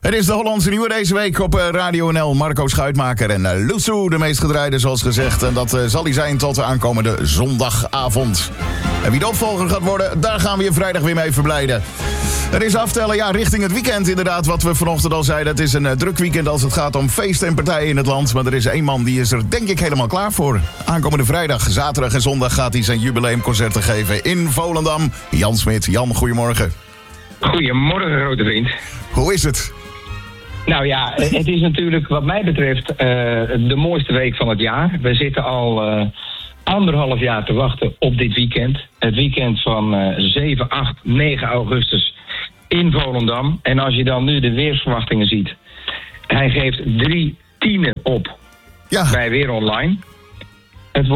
Het is de Hollandse Nieuwe deze week op Radio NL. Marco Schuitmaker en Luzu, de meest gedraaide zoals gezegd. En dat zal hij zijn tot de aankomende zondagavond. En wie de opvolger gaat worden, daar gaan we je vrijdag weer mee verblijden. Er is aftellen richting het weekend inderdaad, wat we vanochtend al zeiden. Het is een druk weekend als het gaat om feesten en partijen in het land. Maar er is één man die is er denk ik helemaal klaar voor. Aankomende vrijdag, zaterdag en zondag gaat hij zijn jubileumconcerten geven in Volendam. Jan Smit. Jan, goedemorgen. Goedemorgen, grote vriend. Hoe is het? Nou ja, het is natuurlijk wat mij betreft de mooiste week van het jaar. We zitten al 1,5 jaar te wachten op dit weekend. Het weekend van 7, 8, 9 augustus in Volendam. En als je dan nu de weersverwachtingen ziet. Hij geeft 3 tienen op bij Weer Online. Het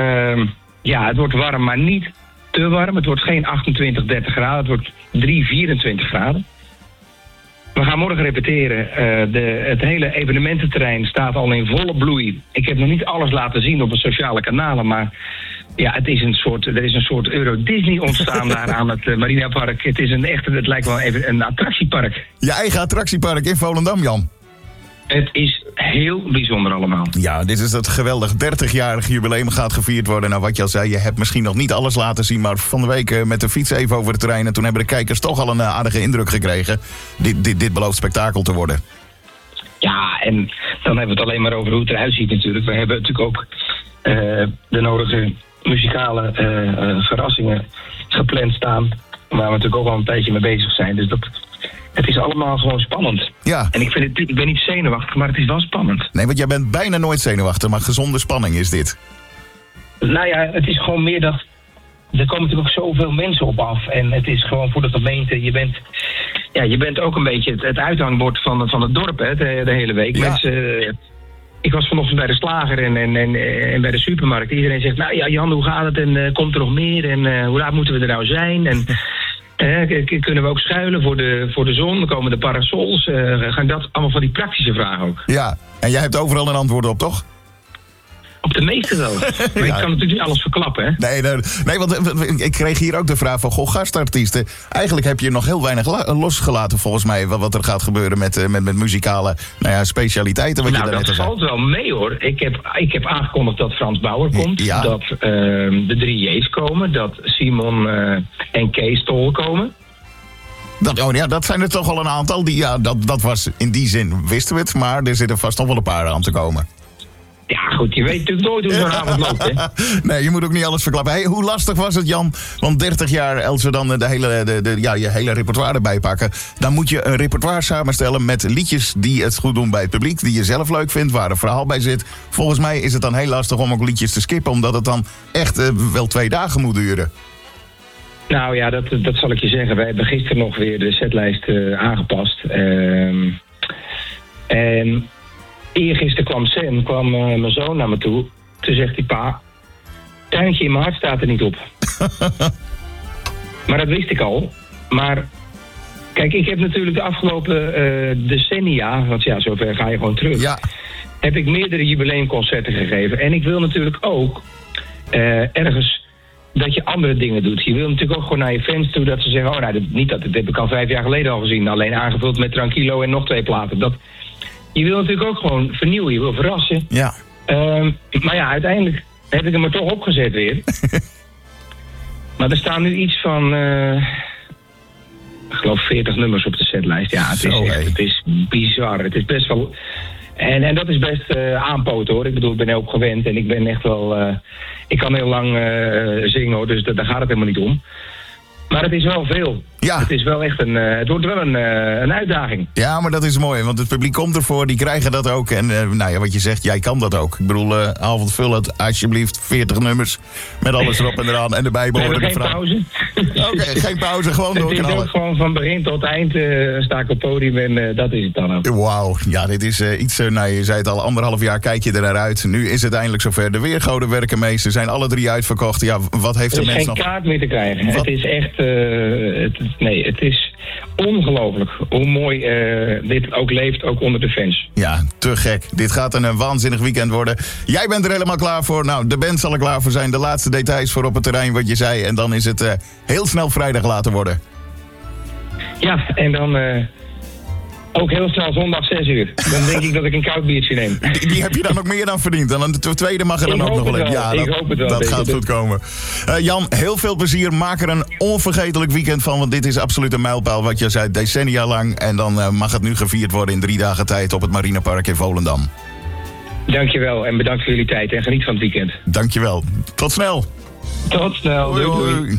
wordt warm, maar niet te warm. Het wordt geen 28, 30 graden. Het wordt 3, 24 graden. We gaan morgen repeteren. Het hele evenemententerrein staat al in volle bloei. Ik heb nog niet alles laten zien op de sociale kanalen, maar ja, er is een soort Euro-Disney ontstaan daar aan het Marinepark. Het lijkt wel even een attractiepark. Je eigen attractiepark in Volendam, Jan. Het is heel bijzonder allemaal. Ja, dit is het geweldig 30-jarig jubileum gaat gevierd worden. Nou, wat je al zei, je hebt misschien nog niet alles laten zien, maar van de week met de fiets even over het terrein. En toen hebben de kijkers toch al een aardige indruk gekregen. Dit belooft spektakel te worden. Ja, en dan hebben we het alleen maar over hoe het eruit ziet natuurlijk. We hebben natuurlijk ook de nodige muzikale verrassingen gepland staan. Waar we natuurlijk ook al een tijdje mee bezig zijn. Dus het is allemaal gewoon spannend. Ja. En ik ben niet zenuwachtig, maar het is wel spannend. Nee, want jij bent bijna nooit zenuwachtig, maar gezonde spanning is dit. Nou ja, het is gewoon meer dat er komen natuurlijk ook zoveel mensen op af. En het is gewoon voor de gemeente, je bent ook een beetje het uithangbord van het dorp, hè, de hele week. Ja. Mensen, ik was vanochtend bij de slager en bij de supermarkt. Iedereen zegt, nou ja, Jan, hoe gaat het en komt er nog meer en hoe laat moeten we er nou zijn? En kunnen we ook schuilen voor de zon? Komen de parasols? Gaan dat allemaal van die praktische vragen ook? Ja, en jij hebt overal een antwoord op, toch? Op de meeste wel. Maar ik kan natuurlijk niet alles verklappen, hè? Nee, want ik kreeg hier ook de vraag van, gastartiesten. Eigenlijk heb je nog heel weinig losgelaten volgens mij, wat er gaat gebeuren met muzikale specialiteiten. Wat je dat valt wel mee, hoor. Ik heb aangekondigd dat Frans Bauer komt. Ja. Dat de 3 J's komen. Dat Simon en Kees Tol komen. Dat zijn er toch al een aantal. Dat was in die zin, wisten we het. Maar er zitten vast nog wel een paar aan te komen. Ja, goed, je weet natuurlijk nooit hoe zo'n avond loopt, hè? Nee, je moet ook niet alles verklappen. Hey, hoe lastig was het, Jan? Want 30 jaar, als we dan je hele repertoire erbij pakken, dan moet je een repertoire samenstellen met liedjes die het goed doen bij het publiek, die je zelf leuk vindt, waar een verhaal bij zit. Volgens mij is het dan heel lastig om ook liedjes te skippen, omdat het dan echt wel 2 dagen moet duren. Nou ja, dat zal ik je zeggen. Wij hebben gisteren nog weer de setlijst aangepast. En eergisteren kwam mijn zoon naar me toe. Toen zegt hij, pa, tuintje in mijn hart staat er niet op. Maar dat wist ik al. Maar kijk, ik heb natuurlijk de afgelopen decennia, want ja, zover ga je gewoon terug, heb ik meerdere jubileumconcerten gegeven. En ik wil natuurlijk ook ergens dat je andere dingen doet. Je wil natuurlijk ook gewoon naar je fans toe dat ze zeggen, dat heb ik al 5 jaar geleden al gezien. Alleen aangevuld met Tranquilo en nog 2 platen. Je wil natuurlijk ook gewoon vernieuwen, je wil verrassen. Ja. Maar ja, uiteindelijk heb ik hem er toch opgezet weer. Maar er staan nu iets van, ik geloof 40 nummers op de setlijst. Ja, het is bizar. Het is best wel. En dat is best aanpoten, hoor. Ik bedoel, ik ben heel gewend en ik ben echt wel. Ik kan heel lang zingen, hoor, dus daar gaat het helemaal niet om. Maar het is wel veel. Ja. Het is wel echt het wordt wel een uitdaging. Ja, maar dat is mooi, want het publiek komt ervoor, die krijgen dat ook. En wat je zegt, jij kan dat ook. Ik bedoel, avondvul het, alsjeblieft, 40 nummers met alles erop en eraan en de bijbehorende vraag. Geen pauze. Oké, geen pauze, gewoon doorknallen. Het is ook gewoon van begin tot eind sta ik op het podium en dat is het dan ook. Wauw, ja, dit is iets, je zei het al, 1,5 jaar kijk je er naar uit. Nu is het eindelijk zover. De Weergoden werken mee, ze zijn alle 3 uitverkocht. Ja, wat heeft de mens nog? Er is geen kaart meer te krijgen. Het is echt, het is ongelooflijk hoe mooi dit ook leeft, ook onder de fans. Ja, te gek. Dit gaat een waanzinnig weekend worden. Jij bent er helemaal klaar voor. Nou, de band zal er klaar voor zijn. De laatste details voor op het terrein, wat je zei. En dan is het heel snel vrijdag laten worden. Ja, en dan Ook heel snel zondag 6 uur. Dan denk ik dat ik een koud biertje neem. Die heb je dan ook meer dan verdiend. En de tweede mag er dan ook nog wel in. Ja, ik hoop het wel. Dat gaat goed komen. Jan, heel veel plezier. Maak er een onvergetelijk weekend van. Want dit is absoluut een mijlpaal wat je zei, decennia lang. En dan mag het nu gevierd worden in 3 dagen tijd op het Marinepark in Volendam. Dankjewel en bedankt voor jullie tijd. En geniet van het weekend. Dankjewel. Tot snel. Tot snel. Doei, doei.